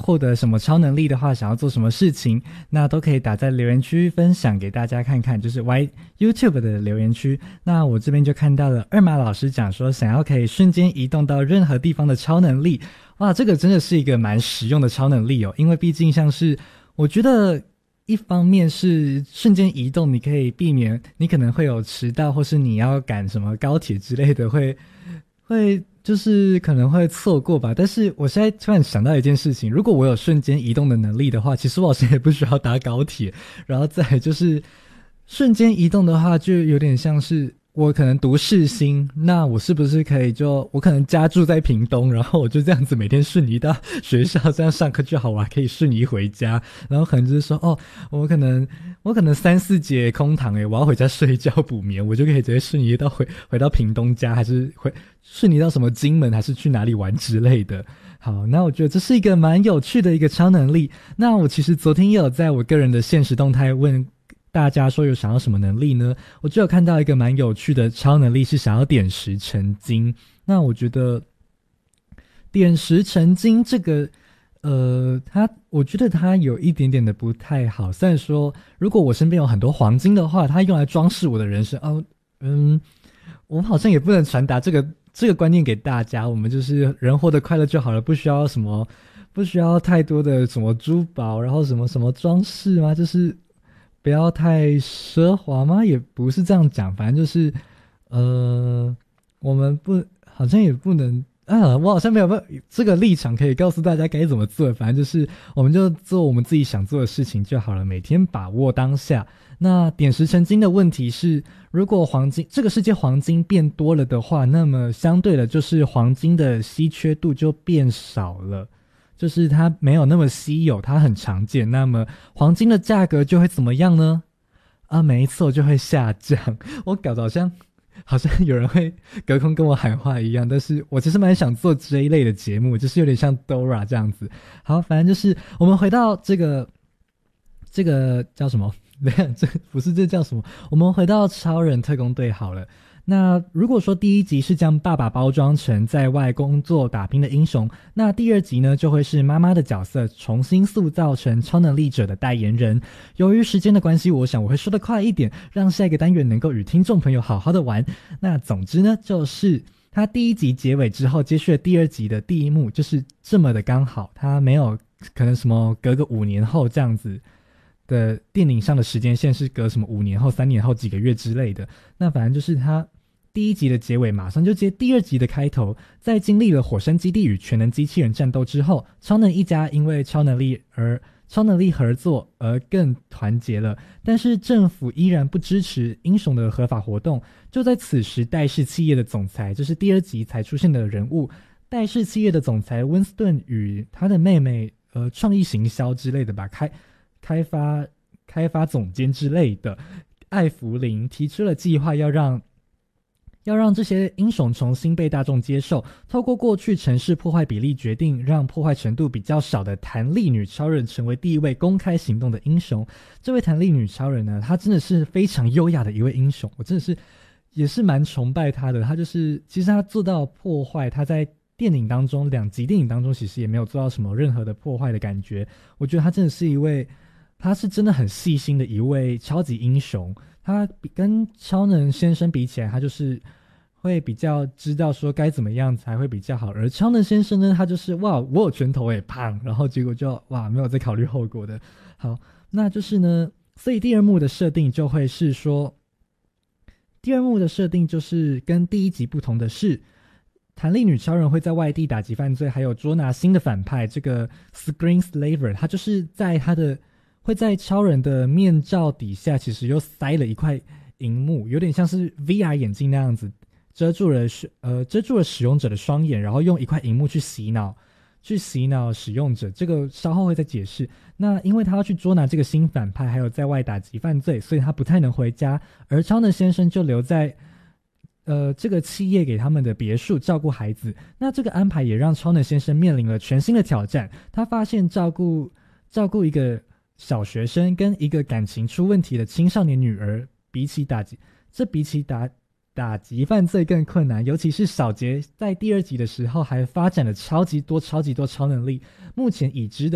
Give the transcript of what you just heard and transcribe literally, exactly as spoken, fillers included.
获得什么超能力的话，想要做什么事情，那都可以打在留言区分享给大家看看，就是 Y YouTube 的留言区。那我这边就看到了二马老师讲说想要可以瞬间移动到任何地方的超能力。哇，这个真的是一个蛮实用的超能力哦，因为毕竟像是我觉得一方面是瞬间移动，你可以避免你可能会有迟到，或是你要赶什么高铁之类的，会会就是可能会错过吧。但是我现在突然想到一件事情，如果我有瞬间移动的能力的话，其实我好像也不需要搭高铁。然后再来就是瞬间移动的话，就有点像是我可能读世新，那我是不是可以就我可能家住在屏东，然后我就这样子每天瞬移到学校，这样上课就好，我还可以瞬移回家。然后可能就是说哦，我可能我可能三四节空堂诶，我要回家睡觉补眠，我就可以直接瞬移到回回到屏东家，还是回瞬移到什么金门，还是去哪里玩之类的。好，那我觉得这是一个蛮有趣的一个超能力。那我其实昨天也有在我个人的现实动态问大家说有想要什么能力呢？我就有看到一个蛮有趣的超能力是想要点石成金。那我觉得点石成金这个呃，它我觉得它有一点点的不太好。虽然说如果我身边有很多黄金的话，它用来装饰我的人生哦，嗯，我好像也不能传达这个这个观念给大家。我们就是人活得快乐就好了，不需要什么不需要太多的什么珠宝，然后什么什么装饰吗？就是不要太奢华吗？也不是这样讲，反正就是呃，我们不好像也不能啊，我好像没有这个立场可以告诉大家该怎么做。反正就是我们就做我们自己想做的事情就好了，每天把握当下。那点石成金的问题是，如果黄金这个世界黄金变多了的话，那么相对的就是黄金的稀缺度就变少了，就是它没有那么稀有，它很常见，那么黄金的价格就会怎么样呢？啊，没错，就会下降。我搞得好像好像有人会隔空跟我喊话一样，但是我其实蛮想做这一类的节目，就是有点像 Dora 这样子。好，反正就是我们回到这个这个叫什么？没有，这不是这叫什么？我们回到超人特工队好了。那如果说第一集是将爸爸包装成在外工作打拼的英雄，那第二集呢就会是妈妈的角色重新塑造成超能力者的代言人。由于时间的关系，我想我会说得快一点，让下一个单元能够与听众朋友好好的玩。那总之呢，就是他第一集结尾之后接续了第二集的第一幕，就是这么的刚好，他没有可能什么隔个五年后这样子的电影上的时间线是隔什么五年后、三年后、几个月之类的。那反正就是他第一集的结尾马上就接第二集的开头，在经历了火山基地与全能机器人战斗之后，超能一家因为超能力而超能力合作而更团结了，但是政府依然不支持英雄的合法活动。就在此时，戴氏企业的总裁，这是第二集才出现的人物，戴氏企业的总裁温斯顿与他的妹妹呃创意行销之类的吧，开开发开发总监之类的艾弗林提出了计划，要让要让这些英雄重新被大众接受，透过过去城市破坏比例决定，让破坏程度比较少的弹力女超人成为第一位公开行动的英雄。这位弹力女超人呢，她真的是非常优雅的一位英雄，我真的是也是蛮崇拜她的。她就是其实她做到破坏，她在电影当中两集电影当中其实也没有做到什么任何的破坏的感觉。我觉得她真的是一位，她是真的很细心的一位超级英雄。他跟超能先生比起来，他就是会比较知道说该怎么样才会比较好，而超能先生呢，他就是哇我有拳头也胖，然后结果就哇没有在考虑后果的。好，那就是呢，所以第二幕的设定就会是说，第二幕的设定就是跟第一集不同的是，弹力女超人会在外地打击犯罪，还有捉拿新的反派，这个 Screen Slaver 他就是在他的会在超人的面罩底下其实又塞了一块荧幕，有点像是 V R 眼镜那样子，遮住了呃遮住了使用者的双眼，然后用一块荧幕去洗脑去洗脑使用者，这个稍后会再解释。那因为他要去捉拿这个新反派，还有在外打击犯罪，所以他不太能回家，而超能先生就留在呃这个企业给他们的别墅照顾孩子。那这个安排也让超能先生面临了全新的挑战，他发现照顾照顾一个小学生跟一个感情出问题的青少年女儿，比起打击这比起打打击犯罪更困难。尤其是小杰在第二集的时候还发展了超级多超级多超能力，目前已知的